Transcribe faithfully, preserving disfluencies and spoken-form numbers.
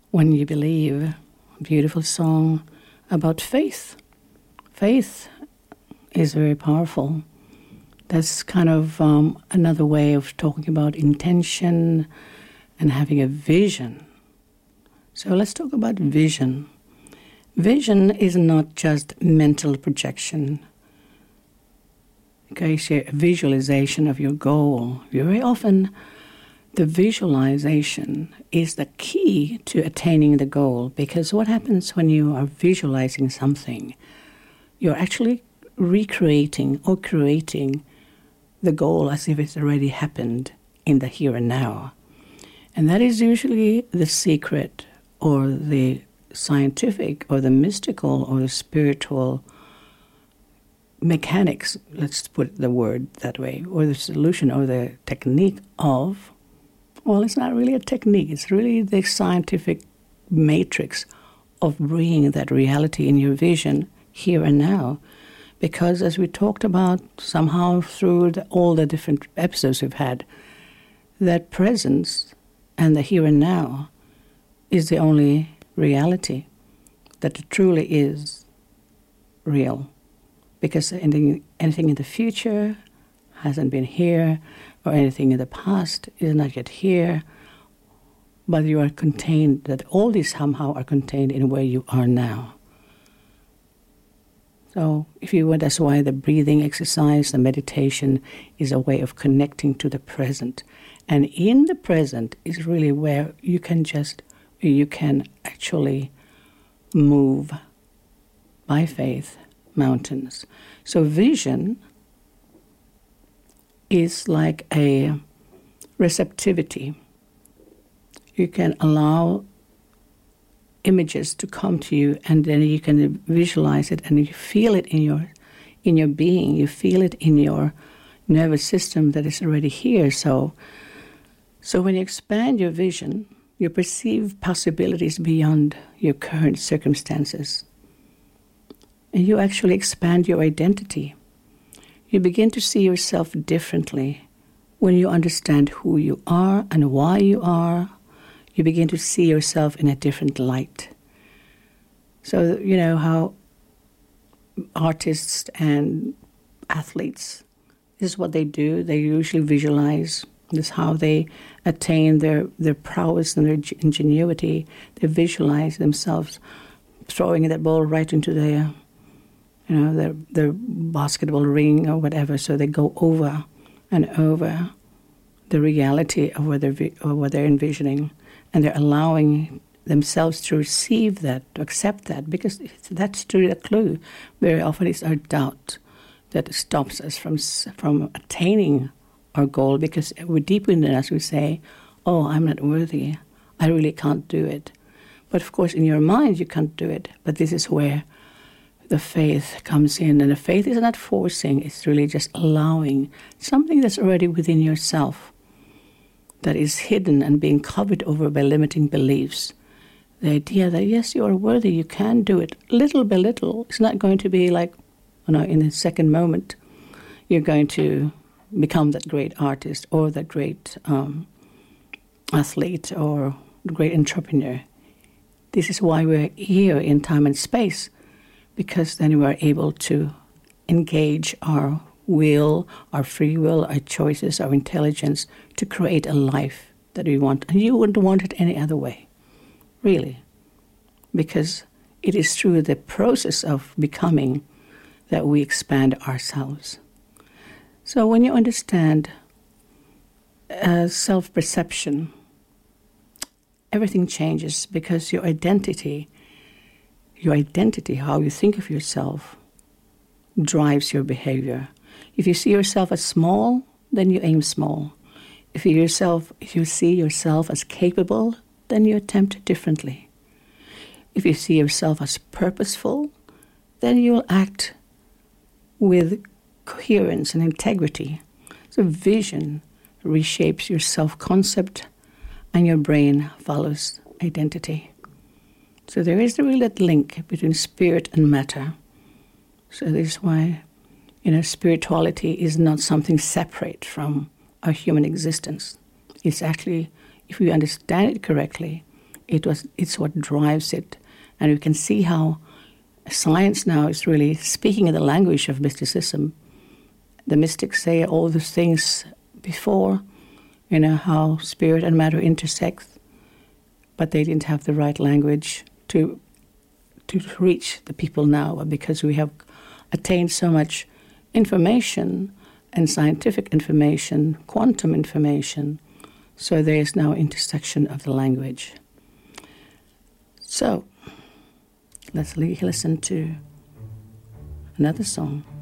When You Believe, a beautiful song about faith. Faith is very powerful. That's kind of um, another way of talking about intention and having a vision. So let's talk about vision. Vision is not just mental projection. Okay, so a visualization of your goal. Very often, the visualization is the key to attaining the goal, because what happens when you are visualizing something? You're actually recreating or creating the goal as if it's already happened in the here and now. And that is usually the secret or the scientific or the mystical or the spiritual mechanics, let's put the word that way, or the solution or the technique of, well, it's not really a technique, it's really the scientific matrix of bringing that reality in your vision here and now. Because as we talked about somehow through the, all the different episodes we've had, that presence and the here and now is the only reality that truly is real. Because anything, anything in the future hasn't been here, or anything in the past is not yet here, but you are contained, that all these somehow are contained in where you are now. So if you would, that's why the breathing exercise, the meditation, is a way of connecting to the present. And in the present is really where you can just, you can actually move by faith mountains. So vision is like a receptivity. You can allow images to come to you, and then you can visualize it, and you feel it in your in your being. You feel it in your nervous system that is already here. So, so when you expand your vision, you perceive possibilities beyond your current circumstances. And you actually expand your identity. You begin to see yourself differently when you understand who you are and why you are. You begin to see yourself in a different light. So, you know how artists and athletes, this is what they do. They usually visualize. This is how they attain their, their prowess and their ingenuity. They visualize themselves throwing that ball right into their, you know, their, their basketball ring or whatever. So they go over and over the reality of what they're, of what they're envisioning. And they're allowing themselves to receive that, to accept that, because that's truly a clue. Very often it's our doubt that stops us from from attaining our goal, because we're deep within us, we say, oh, I'm not worthy. I really can't do it. But of course, in your mind, you can't do it. But this is where the faith comes in. And the faith is not forcing. It's really just allowing something that's already within yourself, that is hidden and being covered over by limiting beliefs. The idea that, yes, you are worthy, you can do it, little by little. It's not going to be like, you know, in a second moment, you're going to become that great artist or that great um, athlete or great entrepreneur. This is why we're here in time and space, because then we're able to engage our will, our free will, our choices, our intelligence to create a life that we want. And you wouldn't want it any other way, really, because it is through the process of becoming that we expand ourselves. So when you understand uh, self-perception, everything changes, because your identity, your identity, how you think of yourself, drives your behavior. If you see yourself as small, then you aim small. If you yourself, if you see yourself as capable, then you attempt differently. If you see yourself as purposeful, then you will act with coherence and integrity. So vision reshapes your self-concept, and your brain follows identity. So there is really that link between spirit and matter. So this is why, you know, spirituality is not something separate from our human existence. It's actually, if we understand it correctly, It was. It's what drives it, and you can see how science now is really speaking in the language of mysticism. The mystics say all those things before, you know, how spirit and matter intersect, but they didn't have the right language to to reach the people now, because we have attained so much information and scientific information, quantum information, so there is now intersection of the language. So let's listen to another song.